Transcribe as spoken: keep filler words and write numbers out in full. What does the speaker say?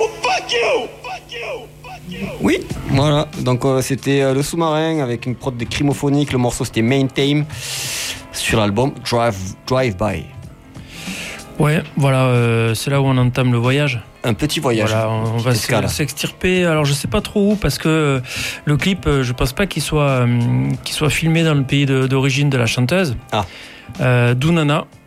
fuck you, fuck you, fuck you. Oui, voilà. Donc euh, c'était euh, Le Sous-Marin avec une prod de Crimophonique. Le morceau c'était Main Theme sur l'album Drive, Drive By. Ouais, voilà, euh, c'est là où on entame le voyage. Un petit voyage. Voilà, on va escale. s'extirper. Alors je sais pas trop où parce que euh, le clip, euh, je pense pas qu'il soit, euh, qu'il soit filmé dans le pays de, d'origine de la chanteuse. Ah. Euh, Dounana.